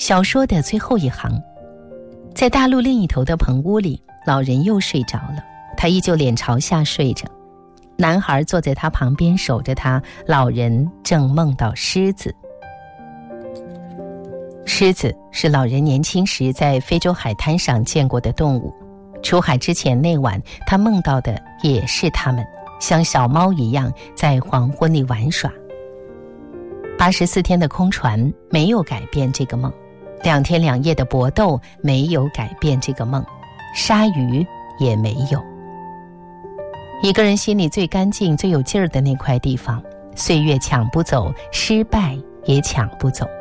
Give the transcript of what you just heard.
小说的最后一行，在大陆另一头的棚屋里，老人又睡着了，他依旧脸朝下睡着。男孩坐在他旁边守着他，老人正梦到狮子。狮子是老人年轻时在非洲海滩上见过的动物，出海之前那晚，他梦到的也是它们，像小猫一样在黄昏里玩耍。84天的空船没有改变这个梦，2天2夜的搏斗没有改变这个梦，鲨鱼也没有。一个人心里最干净最有劲儿的那块地方，岁月抢不走，失败也抢不走。